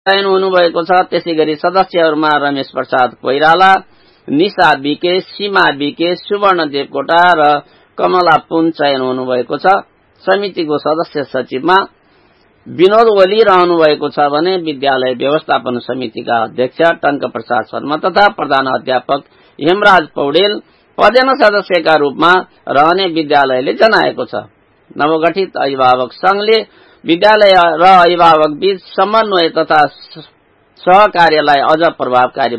चयन हुनुभएको छ। त्यसैगरी सदस्यहरूमा रमेश प्रसाद कोइराला, निशा बीके, सीमा बीके, सुवर्ण देवकोटा र कमला पुन चयन हुनुभएको छ। समितिको सदस्य सचिवमा विनोद ओली रहनु भएको छ भने विद्यालय व्यवस्थापन समितिका अध्यक्ष टंक प्रसाद शर्मा तथा प्रधान अध्यापक हेमराज पौडेल पदेन सदस्यका रूपमा रहने विद्यालयले जनाएको छ। नवगठित अभिभावक संघले विद्यालय र अभिभावक बीच समन्वय तथा सहकार्यलाई अझ प्रभावकारी